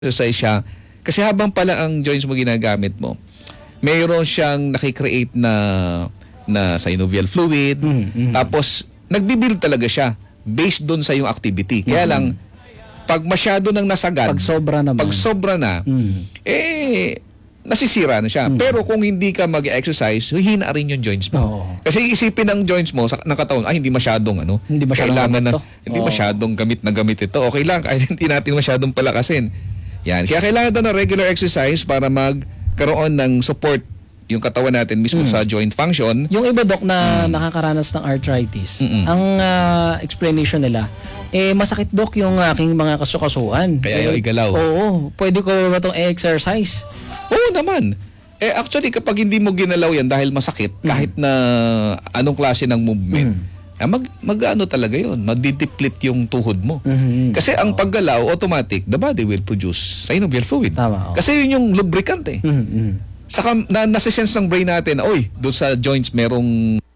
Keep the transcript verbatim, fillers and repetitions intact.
exercise siya. Kasi habang pala ang joints mo ginagamit mo, mayroon siyang nakikreate na na synovial fluid. Mm, mm. Tapos, nagbibuild talaga siya based doon sa yung activity. Kaya Mm. lang, pag masyado nang nasagad, Pag sobra naman. pag sobra na, Mm. eh, nasisira na siya. Mm. Pero kung hindi ka mag-exercise, hihina rin yung joints mo. Oo. Kasi isipin ng joints mo sa ng katawan, ay hindi masyadong ano, Hindi masyadong kailangan na, gamit to. hindi Oo. masyadong gamit na gamit ito. Okay lang, kahit hindi natin masyadong palakasin. Yan. Kaya kailangan daw ng regular exercise para magkaroon ng support yung katawan natin mismo Mm. sa joint function. Yung iba, Dok, na nakakaranas ng arthritis, Mm-mm. ang ah, explanation nila, eh masakit, Dok, yung aking mga kasukasuan. Kaya ayaw Eh, igalaw. Oo. Pwede ko ba itong exercise? Oo naman. Eh actually kapag hindi mo ginalaw yan dahil masakit, kahit na anong klase ng movement, ah, mag mag-ano talaga 'yon, magdi-deplete yung tuhod mo. Mhm. Kasi ang paggalaw automatic, the body will produce synovial fluid. Tama, oo. Kasi yun yung lubricant eh. Mhm, mhm. Saka na nasa-sense ng brain natin, oy, doon sa joints merong